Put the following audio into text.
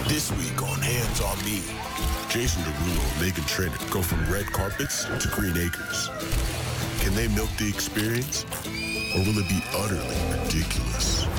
This week on Hands on Me, Jason Derulo and Megan Trainor go from red carpets to green acres. Can they milk the experience? Or will it be utterly ridiculous?